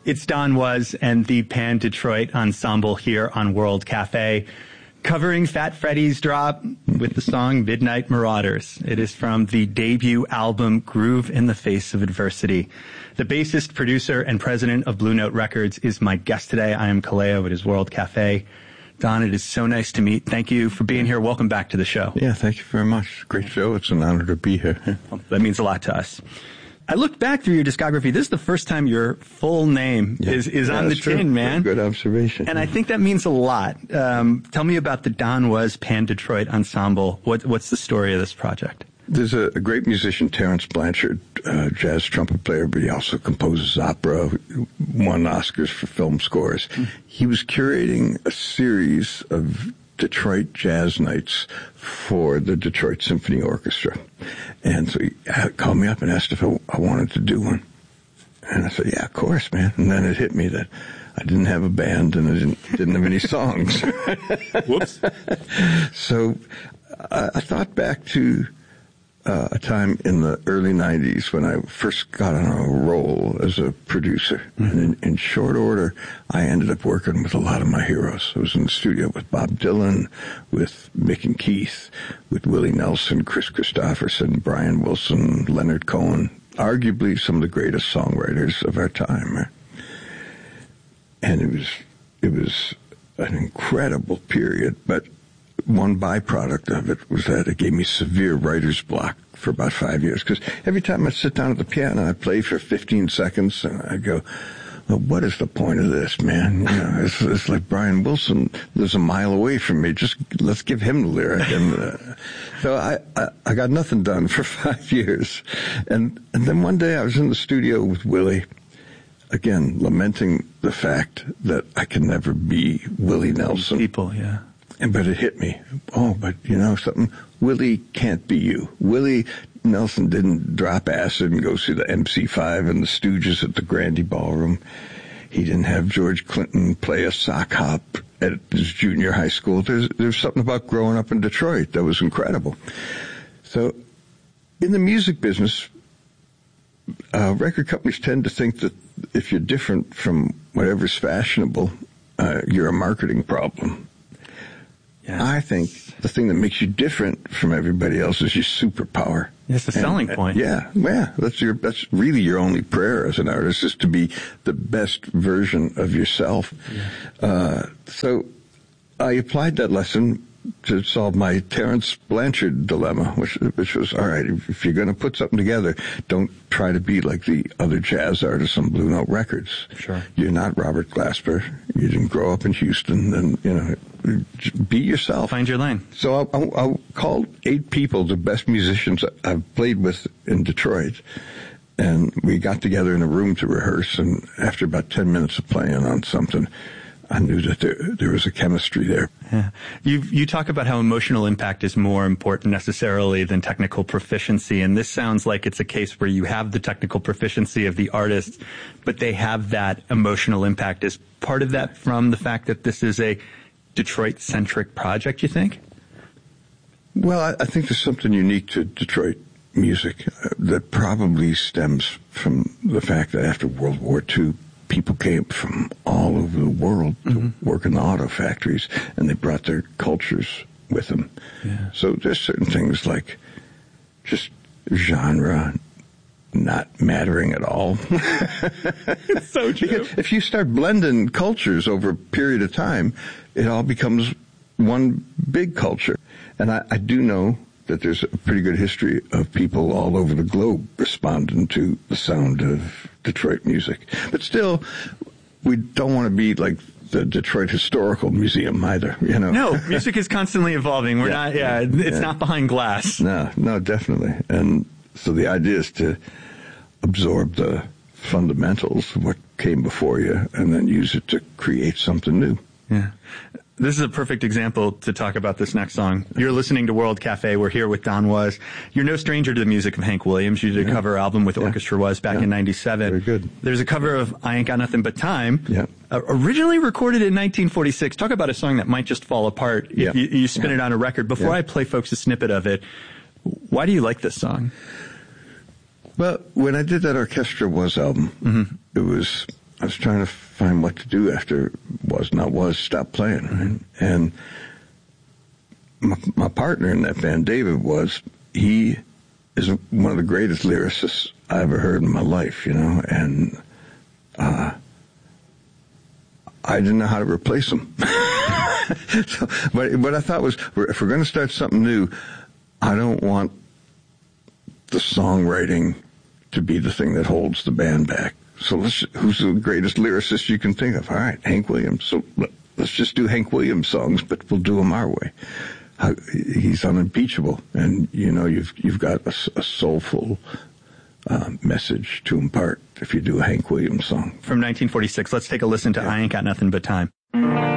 It's Don Was and the Pan Detroit Ensemble here on World Cafe, covering Fat Freddy's drop with the song Midnight Marauders. It is from the debut album Groove in the Face of Adversity. The bassist, producer, and president of Blue Note Records is my guest today. I am Kaleo. It is World Cafe. Don, it is so nice to meet. Thank you for being here. Welcome back to the show. Yeah, thank you very much. Great show. It's an honor to be here. Well, that means a lot to us. I looked back through your discography. This is the first time your full name is on the tin, man. Good observation. And I think that means a lot. Tell me about the Don Was Pan Detroit Ensemble. What's the story of this project? There's a great musician, Terence Blanchard, jazz trumpet player, but he also composes opera, won Oscars for film scores. He was curating a series of Detroit jazz nights for the Detroit Symphony Orchestra. And so he called me up and asked if I wanted to do one. And I said, yeah, of course, man. And then it hit me that I didn't have a band and I didn't have any songs. Whoops. So I thought back to a time in the early 90s when I first got on a roll as a producer. Mm-hmm. And in short order, I ended up working with a lot of my heroes. I was in the studio with Bob Dylan, with Mick and Keith, with Willie Nelson, Chris Christopherson, Brian Wilson, Leonard Cohen, arguably some of the greatest songwriters of our time. Right? And it was an incredible period, but one byproduct of it was that it gave me severe writer's block for about 5 years. Because every time I'd sit down at the piano, I'd play for 15 seconds, and I'd go, well, what is the point of this, man? You know, it's like Brian Wilson lives a mile away from me. Just let's give him the lyric. And so I got nothing done for 5 years. And then one day I was in the studio with Willie, again, lamenting the fact that I can never be Willie Nelson. People, yeah. But it hit me. Oh, but you know something? Willie can't be you. Willie Nelson didn't drop acid and go see the MC5 and the Stooges at the Grandy Ballroom. He didn't have George Clinton play a sock hop at his junior high school. There's something about growing up in Detroit that was incredible. So in the music business, record companies tend to think that if you're different from whatever's fashionable, you're a marketing problem. Yeah. I think the thing that makes you different from everybody else is your superpower. It's the selling point. Yeah. That's really your only prayer as an artist, is to be the best version of yourself. Yeah. So I applied that lesson to solve my Terence Blanchard dilemma, which was, all right, if you're going to put something together, don't try to be like the other jazz artists on Blue Note Records. Sure. You're not Robert Glasper. You didn't grow up in Houston, and, you know, be yourself. Find your lane. So I called 8 people, the best musicians I've played with in Detroit, and we got together in a room to rehearse, and after about 10 minutes of playing on something, I knew that there was a chemistry there. Yeah. You talk about how emotional impact is more important necessarily than technical proficiency, and this sounds like it's a case where you have the technical proficiency of the artist, but they have that emotional impact. Is part of that from the fact that this is a Detroit-centric project, you think? Well, I think there's something unique to Detroit music that probably stems from the fact that after World War II, people came from all over the world to work in the auto factories, and they brought their cultures with them. Yeah. So there's certain things like just genre not mattering at all. It's so true. Because if you start blending cultures over a period of time, it all becomes one big culture. And I do know that there's a pretty good history of people all over the globe responding to the sound of Detroit music. But still, we don't want to be like the Detroit Historical Museum either, you know. No, music is constantly evolving. It's not behind glass. No, definitely. And so the idea is to absorb the fundamentals of what came before you and then use it to create something new. Yeah. This is a perfect example to talk about this next song. You're listening to World Cafe. We're here with Don Was. You're no stranger to the music of Hank Williams. You did a cover album with Orchestra Was back in 97. Very good. There's a cover of I Ain't Got Nothing But Time, yeah. Originally recorded in 1946. Talk about a song that might just fall apart if you spin it on a record. Before I play folks a snippet of it, why do you like this song? Well, when I did that Orchestra Was album, it was I was trying to find what to do after Was Not Was stopped playing, right? And my partner in that band, David, he is one of the greatest lyricists I ever heard in my life, and I didn't know how to replace him. So, but I thought if we're going to start something new, I don't want the songwriting to be the thing that holds the band back. So who's the greatest lyricist you can think of? All right, Hank Williams. So let's just do Hank Williams songs, but we'll do them our way. He's unimpeachable, and you've got a soulful message to impart if you do a Hank Williams song. From 1946, let's take a listen to I Ain't Got Nothing But Time.